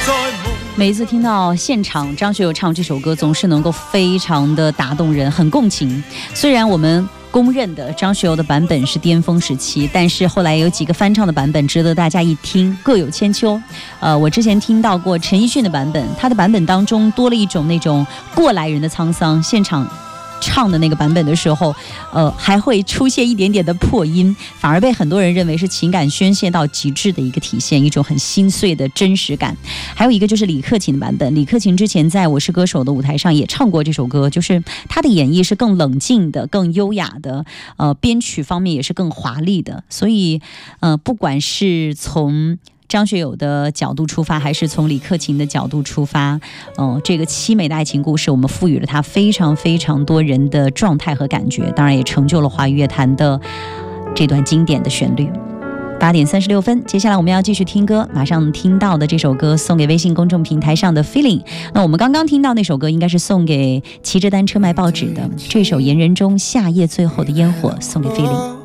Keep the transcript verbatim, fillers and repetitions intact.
每一次听到现场张学友唱这首歌，总是能够非常的打动人，很共情。虽然我们公认的张学友的版本是巅峰时期，但是后来有几个翻唱的版本值得大家一听，各有千秋。呃，我之前听到过陈奕迅的版本，他的版本当中多了一种那种过来人的沧桑，现场唱的那个版本的时候，呃，还会出现一点点的破音，反而被很多人认为是情感宣泄到极致的一个体现，一种很心碎的真实感。还有一个就是李克勤的版本，李克勤之前在我是歌手的舞台上也唱过这首歌，就是他的演绎是更冷静的、更优雅的，呃，编曲方面也是更华丽的。所以，呃，不管是从张学友的角度出发，还是从李克勤的角度出发，呃，这个凄美的爱情故事，我们赋予了它非常非常多人的状态和感觉，当然也成就了华语乐坛的这段经典的旋律。八点三十六分，接下来我们要继续听歌，马上听到的这首歌送给微信公众平台上的 Feeling。那我们刚刚听到那首歌应该是送给骑着单车卖报纸的，这首严仁中夏夜最后的烟火送给 Feeling。